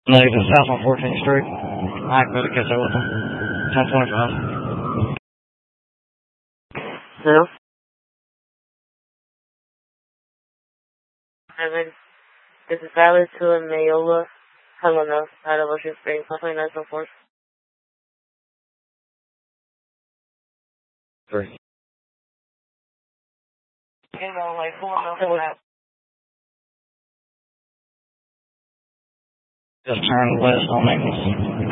Negative, south on 14th Street. I better catch up with them. 1025. Hello? This is Violet to Mayola, Helena, out of Ocean Springs, 2904. 3. Like 4 miles out. Just turn west on Maple.